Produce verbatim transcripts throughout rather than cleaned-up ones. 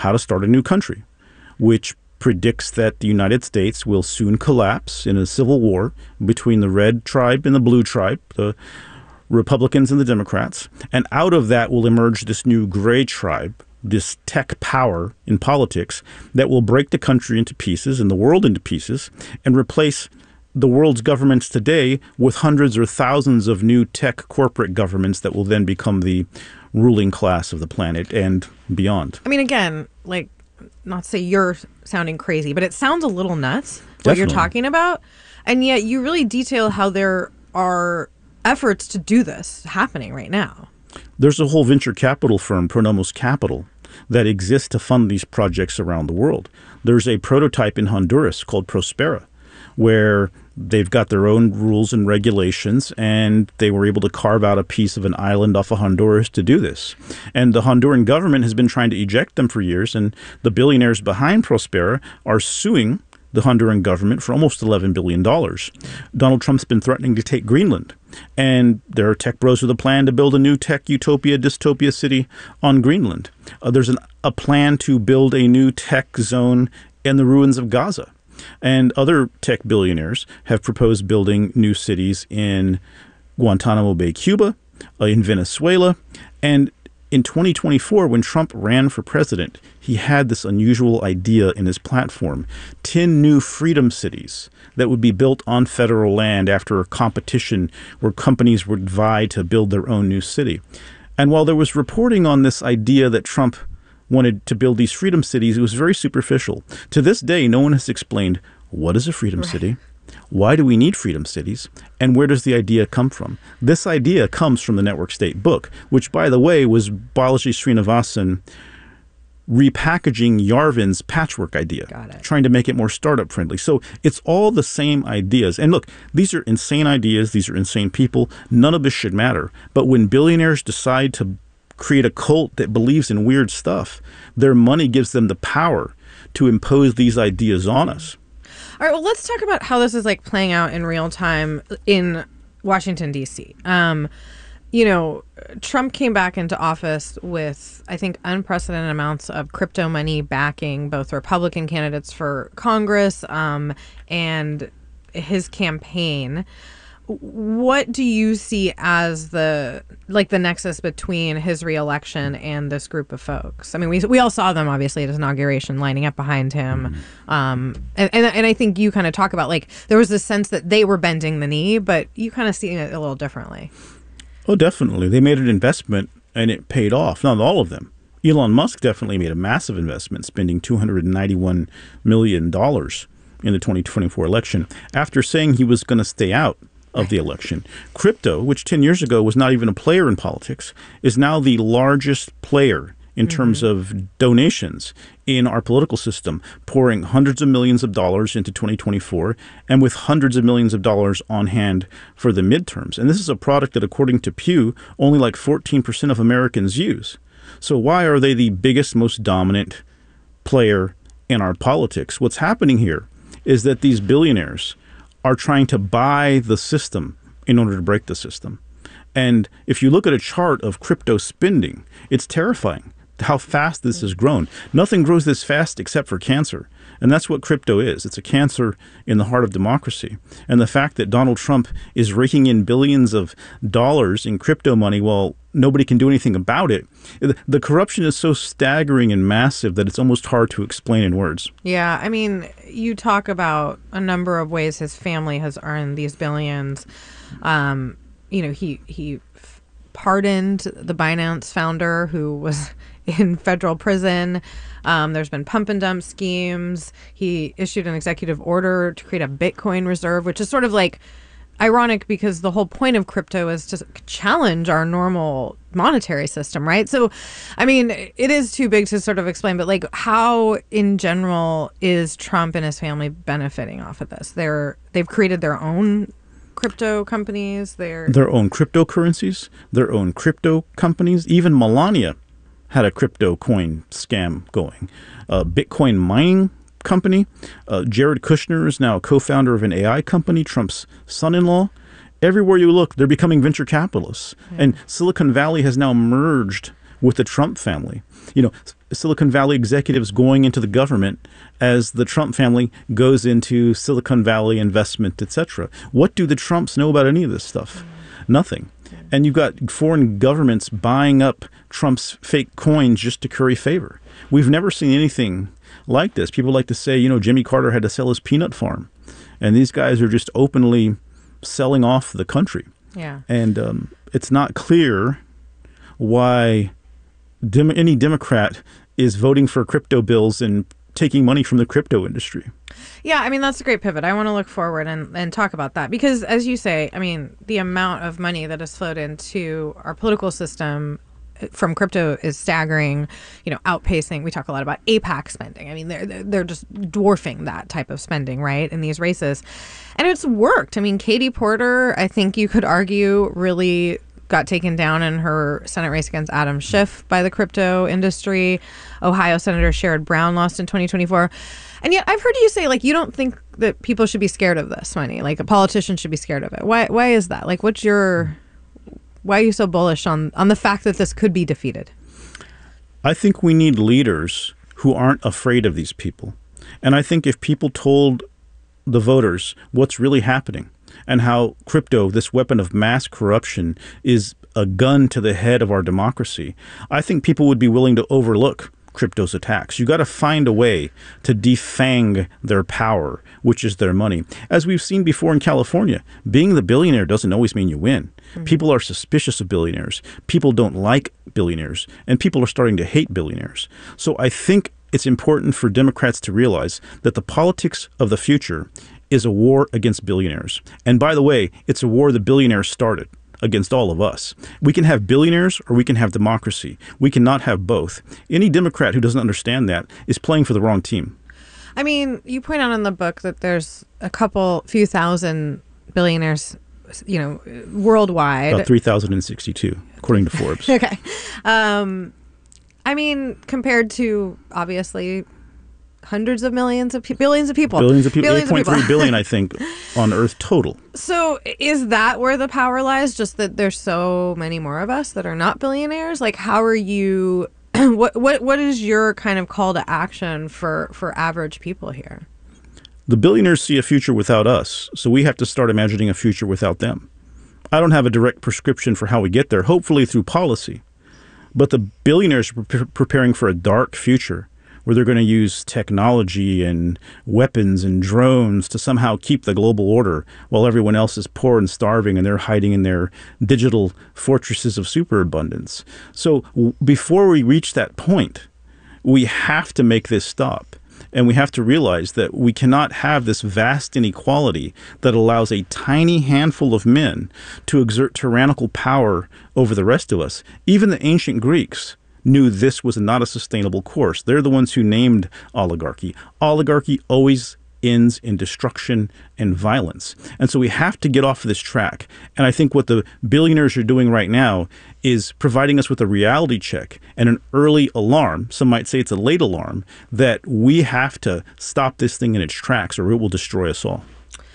How to Start a New Country, which predicts that the United States will soon collapse in a civil war between the red tribe and the blue tribe, the Republicans and the Democrats. And out of that will emerge this new gray tribe, this tech power in politics that will break the country into pieces and the world into pieces and replace the world's governments today with hundreds or thousands of new tech corporate governments that will then become the ruling class of the planet and beyond. I mean, again, like, not to say you're sounding crazy, but it sounds a little nuts what Definitely. You're talking about. And yet you really detail how there are efforts to do this happening right now. There's a whole venture capital firm, Pronomos Capital, that exists to fund these projects around the world. There's a prototype in Honduras called Prospera, where they've got their own rules and regulations, and they were able to carve out a piece of an island off of Honduras to do this. And the Honduran government has been trying to eject them for years, and the billionaires behind Prospera are suing the Honduran government for almost eleven billion dollars. Donald Trump's been threatening to take Greenland, and there are tech bros with a plan to build a new tech utopia, dystopia city on Greenland. Uh, there's an, a plan to build a new tech zone in the ruins of Gaza. And other tech billionaires have proposed building new cities in Guantanamo Bay, Cuba, uh, in Venezuela. And in twenty twenty-four, when Trump ran for president, he had this unusual idea in his platform, ten new freedom cities that would be built on federal land after a competition where companies would vie to build their own new city. And while there was reporting on this idea that Trump wanted to build these freedom cities, it was very superficial. To this day, no one has explained, what is a freedom right. city? Why do we need freedom cities? And where does the idea come from? This idea comes from the Network State book, which, by the way, was Balaji Srinivasan repackaging Yarvin's patchwork idea, trying to make it more startup friendly. So it's all the same ideas. And look, these are insane ideas. These are insane people. None of this should matter. But when billionaires decide to create a cult that believes in weird stuff, their money gives them the power to impose these ideas on us. All right, well, let's talk about how this is like playing out in real time in Washington, D C. Um, you know, Trump came back into office with, I think, unprecedented amounts of crypto money backing both Republican candidates for Congress um, and his campaign. What do you see as the like the nexus between his reelection and this group of folks? I mean, we we all saw them obviously at his inauguration lining up behind him, um, and, and and I think you kind of talk about like there was this sense that they were bending the knee, but you kind of see it a little differently. Oh, definitely, they made an investment and it paid off. Not all of them. Elon Musk definitely made a massive investment, spending two hundred ninety-one million dollars in the twenty twenty-four election after saying he was going to stay out of the election. Crypto, which ten years ago was not even a player in politics, is now the largest player in mm-hmm. terms of donations in our political system, pouring hundreds of millions of dollars into twenty twenty-four and with hundreds of millions of dollars on hand for the midterms. And this is a product that, according to Pew, only like fourteen percent of Americans use. So why are they the biggest, most dominant player in our politics? What's happening here is that these billionaires are trying to buy the system in order to break the system. And if you look at a chart of crypto spending, it's terrifying how fast this has grown. Nothing grows this fast except for cancer. And that's what crypto is. It's a cancer in the heart of democracy. And the fact that Donald Trump is raking in billions of dollars in crypto money while nobody can do anything about it, the corruption is so staggering and massive that it's almost hard to explain in words. Yeah, I mean, you talk about a number of ways his family has earned these billions. Um, you know, he, he pardoned the Binance founder who was in federal prison. Um, there's been pump and dump schemes. He issued an executive order to create a Bitcoin reserve, which is sort of like ironic because the whole point of crypto is to challenge our normal monetary system, right? So, I mean, it is too big to sort of explain, but like how in general is Trump and his family benefiting off of this? They're, they've created their own crypto companies, their their own cryptocurrencies, their own crypto companies. Even Melania had a crypto coin scam going. Uh, Bitcoin mining company. Uh, Jared Kushner is now a co-founder of an A I company, Trump's son-in-law. Everywhere you look, they're becoming venture capitalists. Yeah. And Silicon Valley has now merged with the Trump family. You know, Silicon Valley executives going into the government as the Trump family goes into Silicon Valley investment, et cetera. What do the Trumps know about any of this stuff? Mm. Nothing. And you've got foreign governments buying up Trump's fake coins just to curry favor. We've never seen anything like this. People like to say, you know, Jimmy Carter had to sell his peanut farm. And these guys are just openly selling off the country. Yeah. And um, it's not clear why dem- any Democrat is voting for crypto bills and taking money from the crypto industry. Yeah, I mean, that's a great pivot. I want to look forward and, and talk about that because, as you say, I mean, the amount of money that has flowed into our political system from crypto is staggering, you know, outpacing. We talk a lot about AIPAC spending. I mean, they're, they're just dwarfing that type of spending, right, in these races. And it's worked. I mean, Katie Porter, I think you could argue, really got taken down in her Senate race against Adam Schiff by the crypto industry. Ohio Senator Sherrod Brown lost in twenty twenty-four. And yet I've heard you say, like, you don't think that people should be scared of this money. Like, a politician should be scared of it. Why Why is that? Like, what's your... Why are you so bullish on, on the fact that this could be defeated? I think we need leaders who aren't afraid of these people. And I think if people told the voters what's really happening and how crypto, this weapon of mass corruption, is a gun to the head of our democracy, I think people would be willing to overlook crypto's attacks. You got to find a way to defang their power, which is their money. As we've seen before in California, being the billionaire doesn't always mean you win. Mm-hmm. People are suspicious of billionaires. People don't like billionaires, and people are starting to hate billionaires. So I think it's important for Democrats to realize that the politics of the future is a war against billionaires. And by the way, it's a war the billionaires started against all of us. We can have billionaires or we can have democracy. We cannot have both. Any Democrat who doesn't understand that is playing for the wrong team. I mean, you point out in the book that there's a couple, few thousand billionaires, you know, worldwide. About three thousand sixty-two, according to Forbes. Okay. Um, I mean, compared to, obviously, hundreds of millions of pe- billions of people. Billions of people. Billions eight point three of people. billion, I think, on Earth total. So is that where the power lies? Just that there's so many more of us that are not billionaires? Like, how are you... what what what is your kind of call to action for, for average people here? The billionaires see a future without us, so we have to start imagining a future without them. I don't have a direct prescription for how we get there, hopefully through policy. But the billionaires are pre- preparing for a dark future where they're going to use technology and weapons and drones to somehow keep the global order while everyone else is poor and starving and they're hiding in their digital fortresses of superabundance. So w- before we reach that point, we have to make this stop. And we have to realize that we cannot have this vast inequality that allows a tiny handful of men to exert tyrannical power over the rest of us. Even the ancient Greeks knew this was not a sustainable course. They're the ones who named oligarchy. Oligarchy always ends in destruction and violence. And so we have to get off of this track. And I think what the billionaires are doing right now is providing us with a reality check and an early alarm. Some might say it's a late alarm that we have to stop this thing in its tracks or it will destroy us all.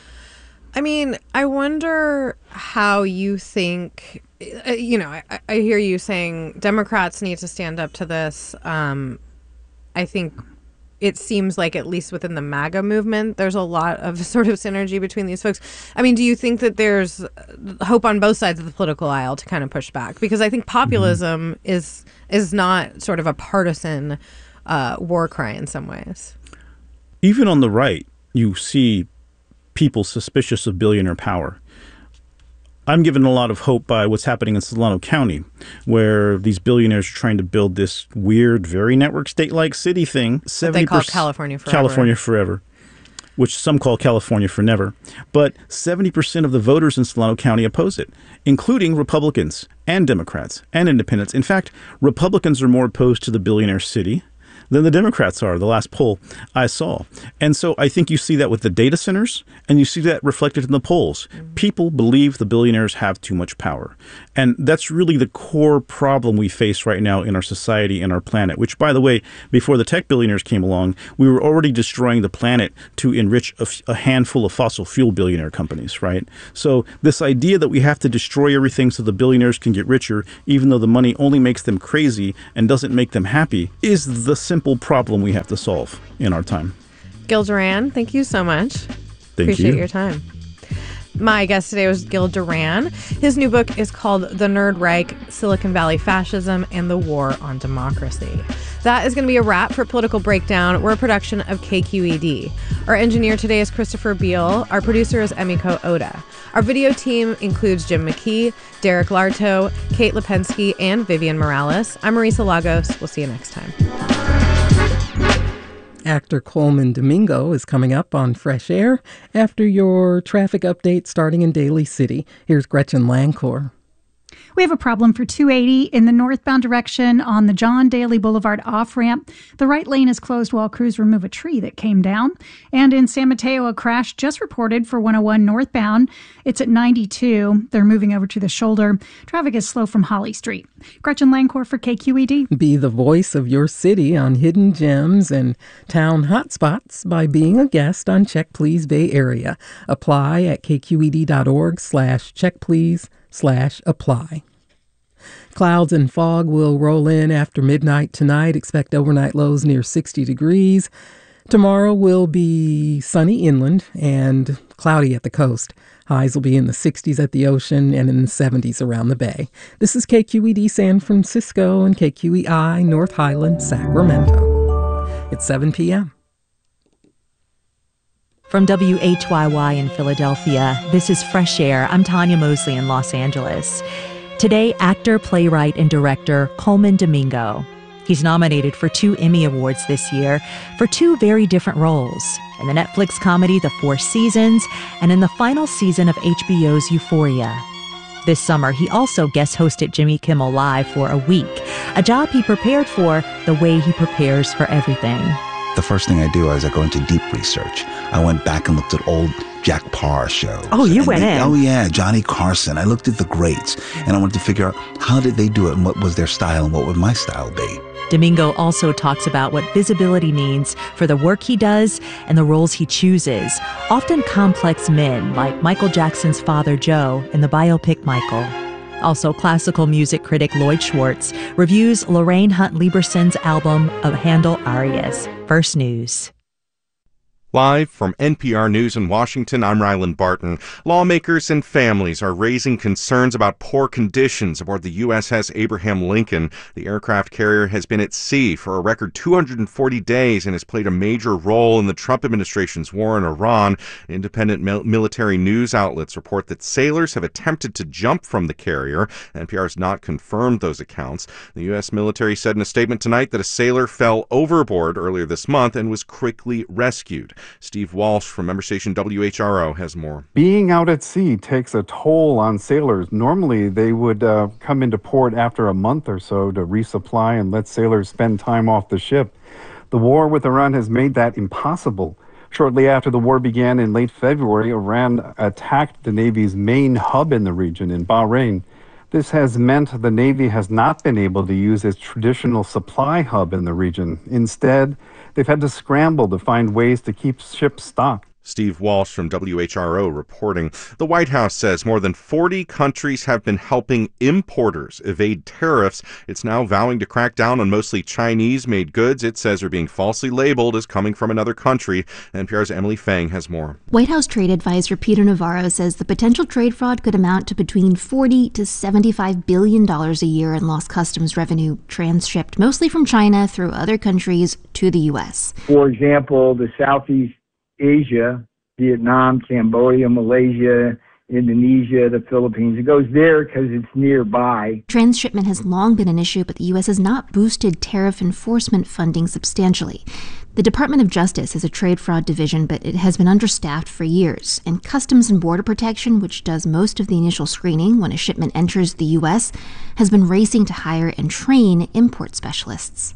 I mean, I wonder how you think, you know, I, I hear you saying Democrats need to stand up to this. Um, I think it seems like, at least within the MAGA movement, there's a lot of sort of synergy between these folks. I mean, do you think that there's hope on both sides of the political aisle to kind of push back? Because I think populism mm-hmm. is is not sort of a partisan uh, war cry in some ways. Even on the right, you see people suspicious of billionaire power. I'm given a lot of hope by what's happening in Solano County, where these billionaires are trying to build this weird, very network state-like city thing. What they call California Forever. California Forever, which some call California for never. But seventy percent of the voters in Solano County oppose it, including Republicans and Democrats and independents. In fact, Republicans are more opposed to the billionaire city than the Democrats are, the last poll I saw. And so I think you see that with the data centers, and you see that reflected in the polls. Mm-hmm. People believe the billionaires have too much power. And that's really the core problem we face right now in our society and our planet, which, by the way, before the tech billionaires came along, we were already destroying the planet to enrich a, a handful of fossil fuel billionaire companies, right? So this idea that we have to destroy everything so the billionaires can get richer, even though the money only makes them crazy and doesn't make them happy, is the simple problem we have to solve in our time. Gil Duran, thank you so much. Thank Appreciate you. your time. My guest today was Gil Duran. His new book is called The Nerd Reich, Silicon Valley Fascism and the War on Democracy. That is going to be a wrap for Political Breakdown. We're a production of K Q E D. Our engineer today is Christopher Beal. Our producer is Emiko Oda. Our video team includes Jim McKee, Derek Larto, Kate Lipensky, and Vivian Morales. I'm Marisa Lagos. We'll see you next time. Actor Colman Domingo is coming up on Fresh Air after your traffic update starting in Daly City. Here's Gretchen Lancor. We have a problem for two eighty in the northbound direction on the John Daly Boulevard off-ramp. The right lane is closed while crews remove a tree that came down. And in San Mateo, a crash just reported for one oh one northbound. It's at ninety-two. They're moving over to the shoulder. Traffic is slow from Holly Street. Gretchen Lancor for K Q E D. Be the voice of your city on hidden gems and town hotspots by being a guest on Check Please Bay Area. Apply at kqed.org slash check please slash apply. Clouds and fog will roll in after midnight tonight. Expect overnight lows near sixty degrees. Tomorrow will be sunny inland and cloudy at the coast. Highs will be in the sixties at the ocean and in the seventies around the bay. This is K Q E D San Francisco and K Q E I North Highland, Sacramento. It's seven p.m. From W H Y Y in Philadelphia, this is Fresh Air. I'm Tanya Mosley in Los Angeles. Today, actor, playwright, and director Colman Domingo. He's nominated for two Emmy Awards this year for two very different roles, in the Netflix comedy The Four Seasons and in the final season of H B O's Euphoria. This summer, he also guest hosted Jimmy Kimmel Live for a week, a job he prepared for the way he prepares for everything. The first thing I do is I go into deep research. I went back and looked at old Jack Paar shows. Oh, you and went they, in. Oh, yeah, Johnny Carson. I looked at the greats, and I wanted to figure out how did they do it and what was their style and what would my style be. Domingo also talks about what visibility means for the work he does and the roles he chooses, often complex men like Michael Jackson's father Joe in the biopic Michael. Also, classical music critic Lloyd Schwartz reviews Lorraine Hunt Lieberson's album of Handel Arias. First News. Live from N P R News in Washington, I'm Ryland Barton. Lawmakers and families are raising concerns about poor conditions aboard the U S S Abraham Lincoln. The aircraft carrier has been at sea for a record two hundred forty days and has played a major role in the Trump administration's war in Iran. Independent mil- military news outlets report that sailors have attempted to jump from the carrier. N P R has not confirmed those accounts. The U S military said in a statement tonight that a sailor fell overboard earlier this month and was quickly rescued. Steve Walsh from member station W H R O has more. Being out at sea takes a toll on sailors. Normally, they would uh, come into port after a month or so to resupply and let sailors spend time off the ship. The war with Iran has made that impossible. Shortly after the war began in late February, Iran attacked the Navy's main hub in the region in Bahrain. This has meant the Navy has not been able to use its traditional supply hub in the region. Instead, they've had to scramble to find ways to keep ships stocked. Steve Walsh from W H R O reporting. The White House says more than forty countries have been helping importers evade tariffs. It's now vowing to crack down on mostly Chinese-made goods it says are being falsely labeled as coming from another country. N P R's Emily Fang has more. White House trade advisor Peter Navarro says the potential trade fraud could amount to between forty to seventy-five billion dollars a year in lost customs revenue transshipped mostly from China through other countries to the U S. For example, the Southeast Asia, Vietnam, Cambodia, Malaysia, Indonesia, the Philippines. It goes there because it's nearby. Transshipment has long been an issue, but the U S has not boosted tariff enforcement funding substantially. The Department of Justice has a trade fraud division, but it has been understaffed for years. And Customs and Border Protection, which does most of the initial screening when a shipment enters the U S, has been racing to hire and train import specialists.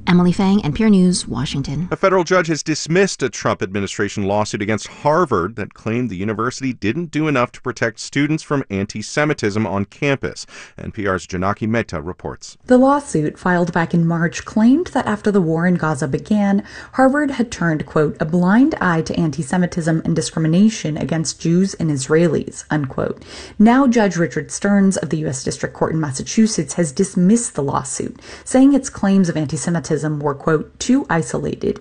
Emily Fang, N P R News, Washington. A federal judge has dismissed a Trump administration lawsuit against Harvard that claimed the university didn't do enough to protect students from anti-Semitism on campus. N P R's Janaki Mehta reports. The lawsuit, filed back in March, claimed that after the war in Gaza began, Harvard had turned, quote, a blind eye to anti-Semitism and discrimination against Jews and Israelis, unquote. Now Judge Richard Stearns of the U S District Court in Massachusetts has dismissed the lawsuit, saying its claims of anti-Semitism were, quote, too isolated